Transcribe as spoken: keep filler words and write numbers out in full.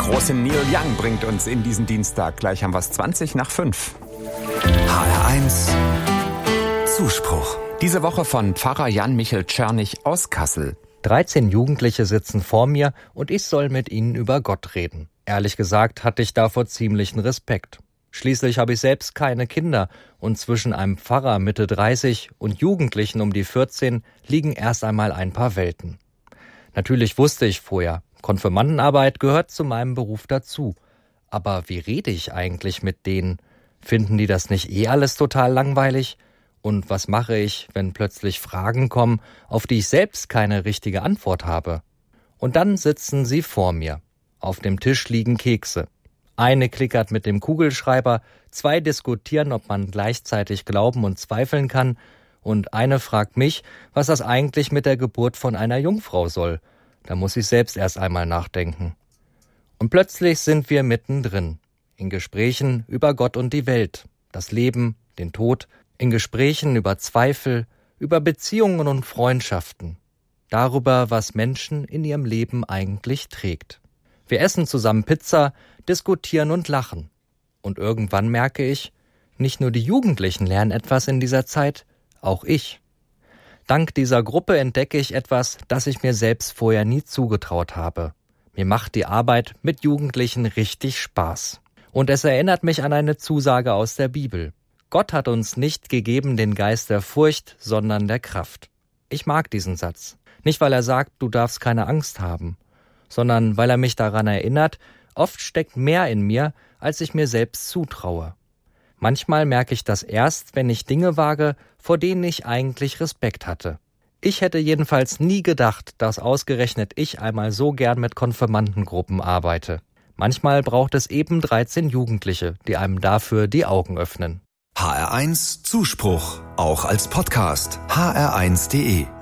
große Neil Young bringt uns in diesen Dienstag. Gleich haben wir es zwanzig nach fünf. H R eins Zuspruch. Diese Woche von Pfarrer Jan-Michel Czernig aus Kassel. dreizehn Jugendliche sitzen vor mir und ich soll mit ihnen über Gott reden. Ehrlich gesagt hatte ich davor ziemlichen Respekt. Schließlich habe ich selbst keine Kinder und zwischen einem Pfarrer Mitte dreißig und Jugendlichen um die vierzehn liegen erst einmal ein paar Welten. Natürlich wusste ich vorher, Konfirmandenarbeit gehört zu meinem Beruf dazu. Aber wie rede ich eigentlich mit denen? Finden die das nicht eh alles total langweilig? Und was mache ich, wenn plötzlich Fragen kommen, auf die ich selbst keine richtige Antwort habe? Und dann sitzen sie vor mir. Auf dem Tisch liegen Kekse. Eine klickert mit dem Kugelschreiber, zwei diskutieren, ob man gleichzeitig glauben und zweifeln kann, und eine fragt mich, was das eigentlich mit der Geburt von einer Jungfrau soll. Da muss ich selbst erst einmal nachdenken. Und plötzlich sind wir mittendrin, in Gesprächen über Gott und die Welt, das Leben, den Tod, in Gesprächen über Zweifel, über Beziehungen und Freundschaften, darüber, was Menschen in ihrem Leben eigentlich trägt. Wir essen zusammen Pizza, diskutieren und lachen. Und irgendwann merke ich, nicht nur die Jugendlichen lernen etwas in dieser Zeit, auch ich. Dank dieser Gruppe entdecke ich etwas, das ich mir selbst vorher nie zugetraut habe. Mir macht die Arbeit mit Jugendlichen richtig Spaß. Und es erinnert mich an eine Zusage aus der Bibel. Gott hat uns nicht gegeben den Geist der Furcht, sondern der Kraft. Ich mag diesen Satz. Nicht, weil er sagt, du darfst keine Angst haben, sondern weil er mich daran erinnert, oft steckt mehr in mir, als ich mir selbst zutraue. Manchmal merke ich das erst, wenn ich Dinge wage, vor denen ich eigentlich Respekt hatte. Ich hätte jedenfalls nie gedacht, dass ausgerechnet ich einmal so gern mit Konfirmandengruppen arbeite. Manchmal braucht es eben dreizehn Jugendliche, die einem dafür die Augen öffnen. H R eins Zuspruch, auch als Podcast. H R eins punkt de